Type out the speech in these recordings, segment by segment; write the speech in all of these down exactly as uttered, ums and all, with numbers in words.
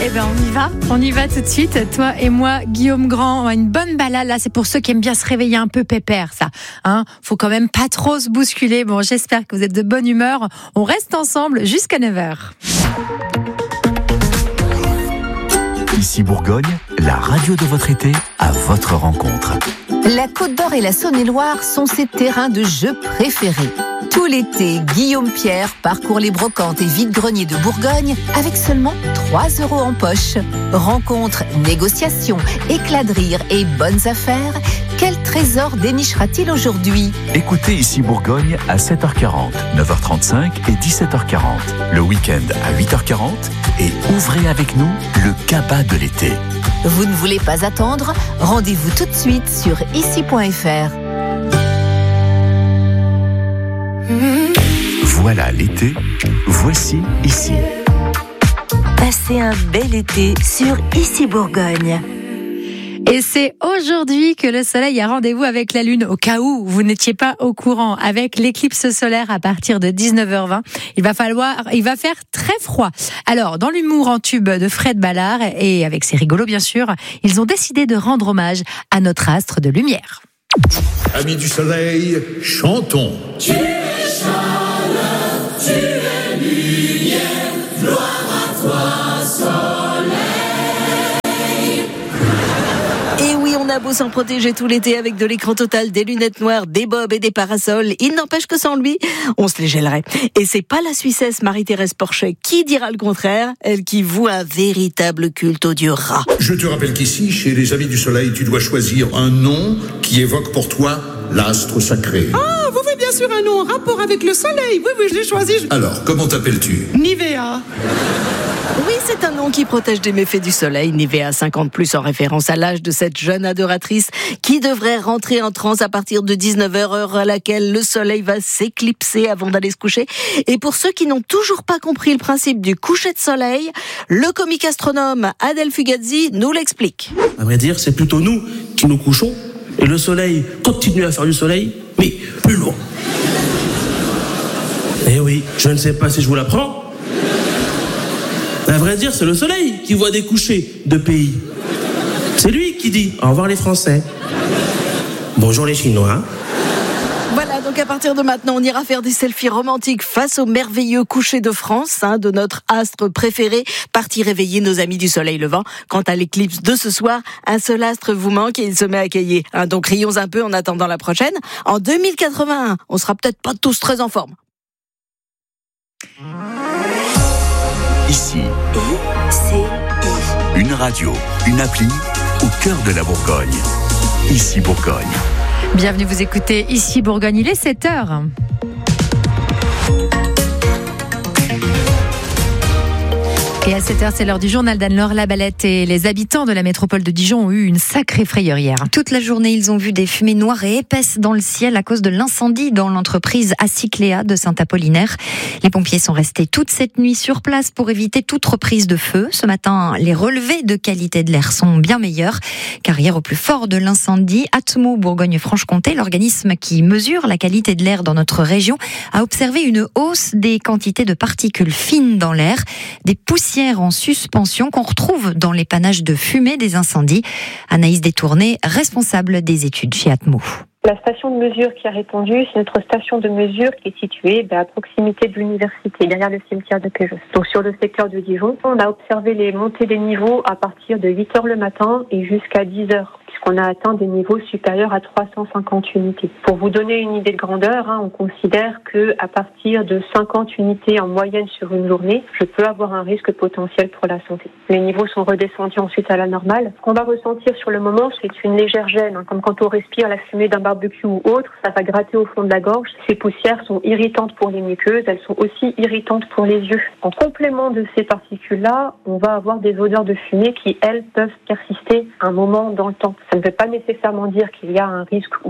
Eh ben on y va, on y va tout de suite. Toi et moi, Guillaume Grand, on a une bonne balade là. C'est pour ceux qui aiment bien se réveiller un peu pépère, ça. Hein, faut quand même pas trop se bousculer. Bon, j'espère que vous êtes de bonne humeur. On reste ensemble jusqu'à neuf heures. Ici Bourgogne, la radio de votre été à votre rencontre. La Côte d'Or et la Saône-et-Loire sont ses terrains de jeu préférés. Tout l'été, Guillaume Pierre parcourt les brocantes et vides-greniers de Bourgogne avec seulement trois euros en poche. Rencontres, négociations, éclats de rire et bonnes affaires. Quel trésor dénichera-t-il aujourd'hui ? Écoutez Ici Bourgogne à sept heures quarante, neuf heures trente-cinq et dix-sept heures quarante. Le week-end à huit heures quarante et ouvrez avec nous le cabas de l'été. Vous ne voulez pas attendre ? Rendez-vous tout de suite sur ici point f r. Voilà l'été, voici Ici. Passez un bel été sur Ici Bourgogne. Et c'est aujourd'hui que le soleil a rendez-vous avec la lune. Au cas où vous n'étiez pas au courant, avec l'éclipse solaire à partir de dix-neuf heures vingt, il va falloir, il va faire très froid. Alors, dans l'humour en tube de Fred Ballard, et avec ses rigolos bien sûr, ils ont décidé de rendre hommage à notre astre de lumière. Amis du soleil, chantons. Tu es chaleur, tu es lumière, gloire à toi, soleil. Et oui, on a beau s'en protéger tout l'été avec de l'écran total, des lunettes noires, des bobs et des parasols, il n'empêche que sans lui, on se les gèlerait. Et c'est pas la Suissesse Marie-Thérèse Porchet qui dira le contraire, elle qui voue un véritable culte au dieu rat. Je te rappelle qu'ici, chez les Amis du Soleil, tu dois choisir un nom qui évoque pour toi l'astre sacré. Ah, vous voulez bien sûr un nom en rapport avec le soleil. Oui, oui, je l'ai choisi. Je... Alors, comment t'appelles-tu ? Nivea. Oui, c'est un nom qui protège des méfaits du soleil. Nivea cinquante plus, en référence à l'âge de cette jeune adoratrice qui devrait rentrer en transe à partir de dix-neuf heures, heure à laquelle le soleil va s'éclipser avant d'aller se coucher. Et pour ceux qui n'ont toujours pas compris le principe du coucher de soleil, le comique astronome Adèle Fugazzi nous l'explique. À vrai dire, c'est plutôt nous qui nous couchons et le soleil continue à faire du soleil, mais plus loin. Eh oui, je ne sais pas si je vous l'apprends. À vrai dire, c'est le soleil qui voit des couchers de pays. C'est lui qui dit au revoir les Français. Bonjour les Chinois. Voilà, donc à partir de maintenant, on ira faire des selfies romantiques face au merveilleux coucher de France, hein, de notre astre préféré, parti réveiller nos amis du soleil levant. Quant à l'éclipse de ce soir, un seul astre vous manque et il se met à cailler. Hein, donc rions un peu en attendant la prochaine. En deux mille quatre-vingt-un, on sera peut-être pas tous très en forme. Ici, C'est une radio, une appli au cœur de la Bourgogne. Ici Bourgogne. Bienvenue, vous écoutez Ici Bourgogne, il est sept heures. Et à sept heures, c'est l'heure du journal d'Anne-Laure Labalette. Et les habitants de la métropole de Dijon ont eu une sacrée frayeur hier. Toute la journée, ils ont vu des fumées noires et épaisses dans le ciel à cause de l'incendie dans l'entreprise Acycléa de Saint-Apollinaire. Les pompiers sont restés toute cette nuit sur place pour éviter toute reprise de feu. Ce matin, les relevés de qualité de l'air sont bien meilleurs. Car hier, au plus fort de l'incendie, Atmo Bourgogne-Franche-Comté, l'organisme qui mesure la qualité de l'air dans notre région, a observé une hausse des quantités de particules fines dans l'air, des poussières en suspension qu'on retrouve dans les panaches de fumée des incendies. Anaïs Détourné, responsable des études chez Atmo. La station de mesure qui a répondu, c'est notre station de mesure qui est située ben, à proximité de l'université, derrière le cimetière de Péjos. Donc sur le secteur de Dijon, on a observé les montées des niveaux à partir de huit heures le matin et jusqu'à dix heures. On a atteint des niveaux supérieurs à trois cent cinquante unités. Pour vous donner une idée de grandeur, hein, on considère que à partir de cinquante unités en moyenne sur une journée, je peux avoir un risque potentiel pour la santé. Les niveaux sont redescendus ensuite à la normale. Ce qu'on va ressentir sur le moment, c'est une légère gêne, hein, comme quand on respire la fumée d'un barbecue ou autre, ça va gratter au fond de la gorge. Ces poussières sont irritantes pour les muqueuses, elles sont aussi irritantes pour les yeux. En complément de ces particules-là, on va avoir des odeurs de fumée qui, elles, peuvent persister un moment dans le temps. Ça ne veut pas nécessairement dire qu'il y a un risque ou autre,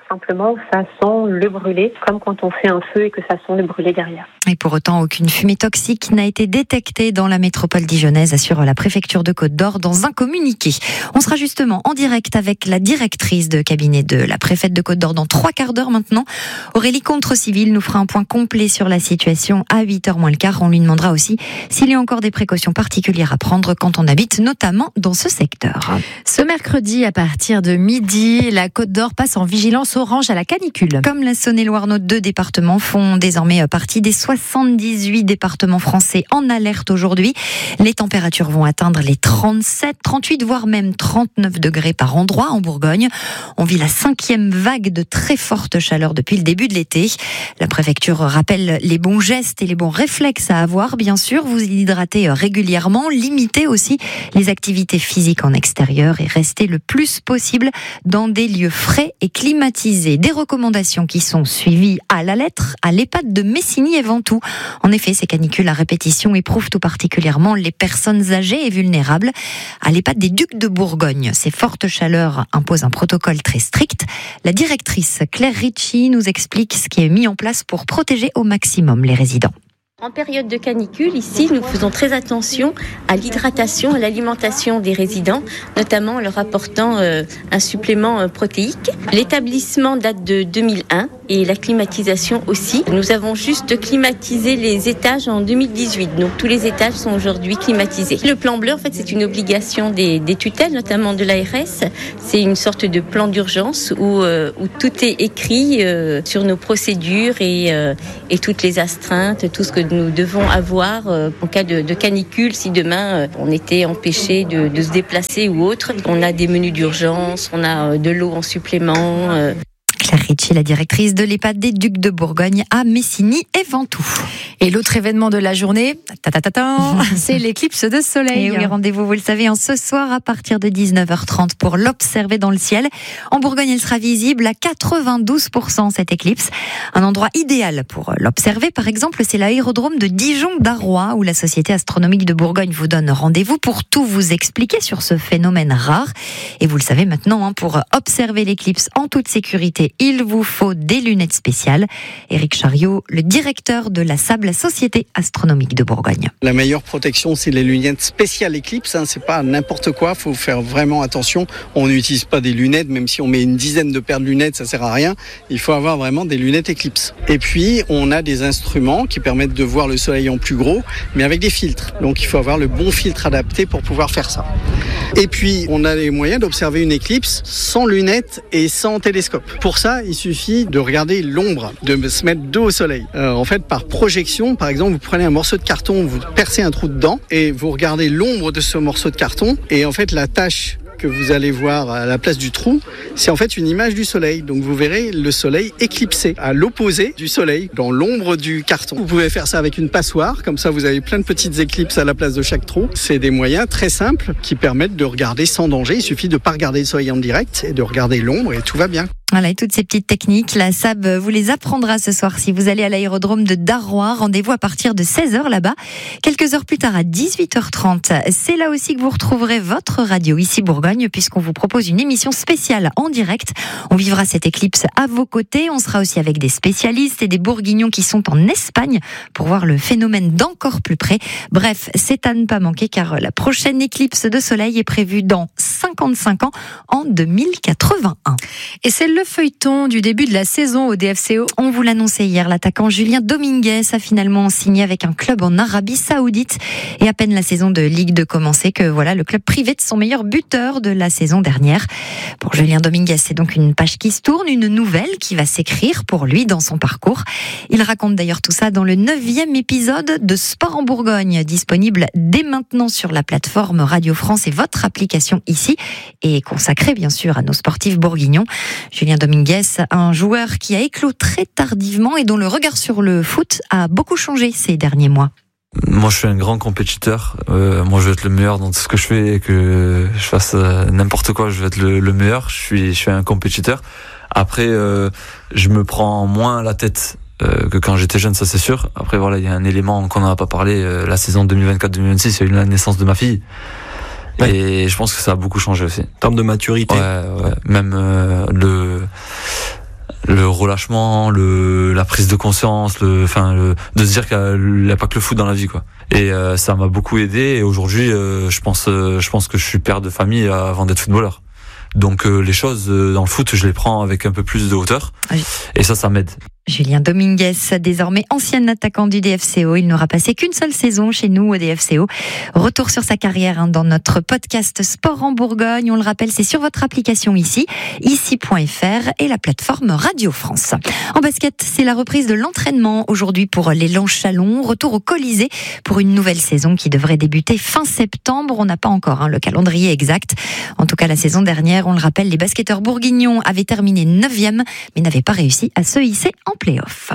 simplement, ça sent le brûler, comme quand on fait un feu et que ça sent le brûler derrière. Et pour autant, aucune fumée toxique n'a été détectée dans la métropole dijonnaise, assure la préfecture de Côte-d'Or dans un communiqué. On sera justement en direct avec la directrice de cabinet de la préfète de Côte-d'Or dans trois quarts d'heure maintenant. Aurélie Contre-Civil nous fera un point complet sur la situation à huit heures moins le quart. On lui demandera aussi s'il y a encore des précautions particulières à prendre quand on habite notamment dans ce secteur. Ce mercredi, à partir de midi, la Côte-d'Or passe en vigilance orange à la canicule. Comme la Saône-et-Loire, nos deux départements font désormais partie des soixante-dix-huit départements français en alerte aujourd'hui. Les températures vont atteindre les trente-sept, trente-huit, voire même trente-neuf degrés par endroit en Bourgogne. On vit la cinquième vague de très forte chaleur depuis le début de l'été. La préfecture rappelle les bons gestes et les bons réflexes à avoir. Bien sûr, vous hydratez régulièrement, limitez aussi les activités physiques en extérieur et restez le plus possible dans des lieux frais et climatisés. Des recommandations qui sont suivies à la lettre à l'EHPAD de Messigny et Ventoux. En effet, ces canicules à répétition éprouvent tout particulièrement les personnes âgées et vulnérables. À l'EHPAD des Ducs de Bourgogne, ces fortes chaleurs imposent un protocole très strict. La directrice Claire Ricci nous explique ce qui est mis en place pour protéger au maximum les résidents. En période de canicule, ici, nous faisons très attention à l'hydratation, à l'alimentation des résidents, notamment en leur apportant euh, un supplément euh, protéique. L'établissement date de deux mille un et la climatisation aussi. Nous avons juste climatisé les étages en deux mille dix-huit, donc tous les étages sont aujourd'hui climatisés. Le plan bleu, en fait, c'est une obligation des, des tutelles, notamment de l'A R S. C'est une sorte de plan d'urgence où, euh, où tout est écrit euh, sur nos procédures et, euh, et toutes les astreintes, tout ce que nous devons avoir euh, en cas de, de canicule, si demain euh, on était empêché de, de se déplacer ou autre. On a des menus d'urgence, on a euh, de l'eau en supplément. Euh. Claire Ricci, la directrice de l'EHPAD des Ducs de Bourgogne à Messigny et Ventoux. Et l'autre événement de la journée, ta ta ta ta, c'est l'éclipse de soleil. Et oui, rendez-vous, vous le savez, en ce soir à partir de dix-neuf heures trente pour l'observer dans le ciel. En Bourgogne, elle sera visible à quatre-vingt-douze pour cent cette éclipse. Un endroit idéal pour l'observer, par exemple, c'est l'aérodrome de Dijon-Darrois où la Société astronomique de Bourgogne vous donne rendez-vous pour tout vous expliquer sur ce phénomène rare. Et vous le savez maintenant, hein, pour observer l'éclipse en toute sécurité, il vous faut des lunettes spéciales. Éric Chariot, le directeur de la S A B, la Société astronomique de Bourgogne. La meilleure protection, c'est les lunettes spéciales Eclipse. Hein, c'est pas n'importe quoi. Faut faire vraiment attention. On n'utilise pas des lunettes, même si on met une dizaine de paires de lunettes, ça sert à rien. Il faut avoir vraiment des lunettes Eclipse. Et puis, on a des instruments qui permettent de voir le soleil en plus gros, mais avec des filtres. Donc, il faut avoir le bon filtre adapté pour pouvoir faire ça. Et puis, on a les moyens d'observer une éclipse sans lunettes et sans télescope. Pour ça, il suffit de regarder l'ombre, de se mettre dos au soleil. Euh, en fait, par projection, par exemple, vous prenez un morceau de carton, vous percez un trou dedans et vous regardez l'ombre de ce morceau de carton. Et en fait, la tache que vous allez voir à la place du trou, c'est en fait une image du soleil. Donc vous verrez le soleil éclipsé, à l'opposé du soleil, dans l'ombre du carton. Vous pouvez faire ça avec une passoire, comme ça vous avez plein de petites éclipses à la place de chaque trou. C'est des moyens très simples qui permettent de regarder sans danger. Il suffit de ne pas regarder le soleil en direct et de regarder l'ombre et tout va bien. Voilà, et toutes ces petites techniques, la S A B vous les apprendra ce soir si vous allez à l'aérodrome de Darrois. Rendez-vous à partir de seize heures là-bas. Quelques heures plus tard, à dix-huit heures trente, c'est là aussi que vous retrouverez votre radio ici Bourgogne, puisqu'on vous propose une émission spéciale en direct. On vivra cette éclipse à vos côtés. On sera aussi avec des spécialistes et des bourguignons qui sont en Espagne pour voir le phénomène d'encore plus près. Bref, c'est à ne pas manquer car la prochaine éclipse de soleil est prévue dans cinquante-cinq ans, en deux mille quatre-vingt-un. Et c'est le feuilleton du début de la saison au D F C O. On vous l'annonçait hier, l'attaquant Julien Dominguez a finalement signé avec un club en Arabie Saoudite. Et à peine la saison de Ligue deux commencée que voilà le club privé de son meilleur buteur de la saison dernière. Pour Julien Dominguez, c'est donc une page qui se tourne, une nouvelle qui va s'écrire pour lui dans son parcours. Il raconte d'ailleurs tout ça dans le neuvième épisode de Sport en Bourgogne, disponible dès maintenant sur la plateforme Radio France et votre application ici, et consacré bien sûr à nos sportifs bourguignons. Julien Dominguez, un joueur qui a éclos très tardivement et dont le regard sur le foot a beaucoup changé ces derniers mois. Moi, je suis un grand compétiteur. Euh, moi, je veux être le meilleur dans tout ce que je fais et que je fasse euh, n'importe quoi. Je veux être le, le meilleur. Je suis, je suis un compétiteur. Après, euh, je me prends moins la tête euh, que quand j'étais jeune, ça c'est sûr. Après, voilà, il y a un élément qu'on n'en a pas parlé. Euh, la saison deux mille vingt-quatre deux mille vingt-six, il y a eu la naissance de ma fille. Ouais. Et je pense que ça a beaucoup changé aussi. En termes de maturité. Ouais, ouais. Même euh, le le relâchement, le, la prise de conscience, le, enfin, le, de se dire qu'il n'y a, a pas que le foot dans la vie, quoi. Et euh, ça m'a beaucoup aidé. Et aujourd'hui, euh, je pense, euh, je pense que je suis père de famille avant d'être footballeur. Donc euh, les choses euh, dans le foot, je les prends avec un peu plus de hauteur. Oui. Et ça, ça m'aide. Julien Dominguez, désormais ancien attaquant du D F C O. Il n'aura passé qu'une seule saison chez nous au D F C O. Retour sur sa carrière hein, dans notre podcast Sport en Bourgogne. On le rappelle, c'est sur votre application ici, ici point f r et la plateforme Radio France. En basket, c'est la reprise de l'entraînement aujourd'hui pour l'élan Chalon. Retour au Colisée pour une nouvelle saison qui devrait débuter fin septembre. On n'a pas encore hein, le calendrier exact. En tout cas, la saison dernière, on le rappelle, les basketteurs bourguignons avaient terminé neuvième mais n'avaient pas réussi à se hisser en play-off.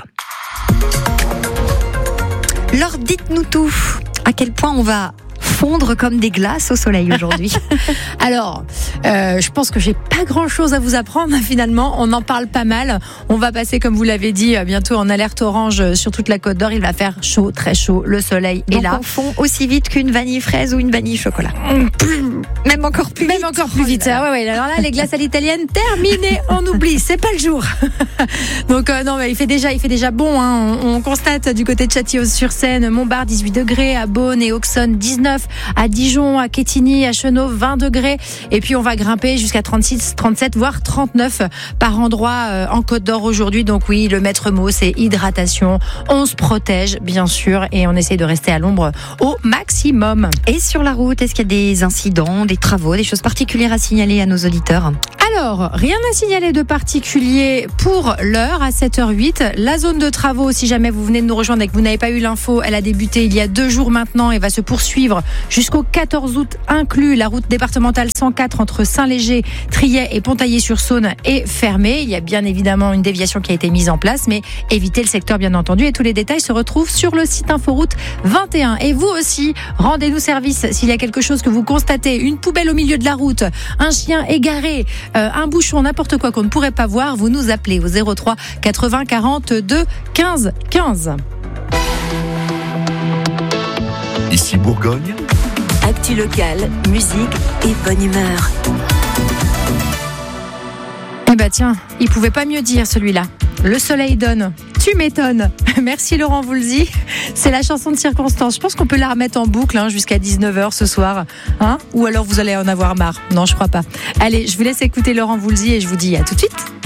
Alors dites-nous tout, à quel point on va fondre comme des glaces au soleil aujourd'hui. Alors, euh, je pense que j'ai pas grand-chose à vous apprendre finalement. On en parle pas mal. On va passer, comme vous l'avez dit, bientôt en alerte orange sur toute la Côte d'Or. Il va faire chaud, très chaud. Le soleil est Donc là. On fond aussi vite qu'une vanille fraise ou une vanille chocolat. Même encore plus Même vite. encore plus vite. Ah ouais, ouais. Alors là, les glaces à l'italienne, terminé. On oublie. C'est pas le jour. Donc euh, non, mais il fait déjà, il fait déjà bon. Hein. On, on constate du côté de Châtillon-sur-Seine, Montbard dix-huit degrés, à Beaune et Auxonne dix-neuf. À Dijon, à Quetigny, à Chenôve, vingt degrés. Et puis on va grimper jusqu'à trente-six, trente-sept, voire trente-neuf par endroit euh, en Côte d'Or aujourd'hui. Donc oui, le maître mot, c'est hydratation. On se protège, bien sûr, et on essaie de rester à l'ombre au maximum. Et sur la route, est-ce qu'il y a des incidents, des travaux, des choses particulières à signaler à nos auditeurs ? Alors, rien à signaler de particulier pour l'heure, à sept heures huit. La zone de travaux, si jamais vous venez de nous rejoindre et que vous n'avez pas eu l'info, elle a débuté il y a deux jours maintenant et va se poursuivre jusqu'au quatorze août inclus. La route départementale cent quatre entre Saint-Léger, Triet et Pontaillé-sur-Saône est fermée. Il y a bien évidemment une déviation qui a été mise en place, mais évitez le secteur bien entendu. Et tous les détails se retrouvent sur le site Inforoute vingt et un. Et vous aussi, rendez-nous service s'il y a quelque chose que vous constatez, une poubelle au milieu de la route, un chien égaré, euh, un bouchon, n'importe quoi qu'on ne pourrait pas voir, vous nous appelez au zéro trois quatre-vingts quarante-deux quinze quinze. Ici Bourgogne. Actu locale, musique et bonne humeur. Eh ben tiens, il pouvait pas mieux dire celui-là. Le soleil donne, tu m'étonnes. Merci Laurent Voulzy. C'est la chanson de circonstance. Je pense qu'on peut la remettre en boucle hein, jusqu'à dix-neuf heures ce soir. Hein, ou alors vous allez en avoir marre. Non, je crois pas. Allez, je vous laisse écouter Laurent Voulzy et je vous dis à tout de suite.